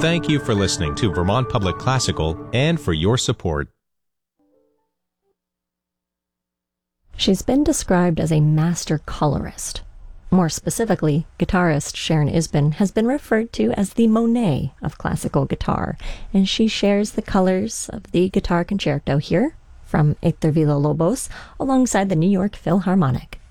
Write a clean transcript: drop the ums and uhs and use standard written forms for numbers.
Thank you for listening to Vermont Public Classical and for your support. She's been described as a master colorist. More specifically, guitarist Sharon Isbin has been referred to as the Monet of classical guitar, and she shares the colors of the guitar concerto here from Héctor Villa-Lobos alongside the New York Philharmonic.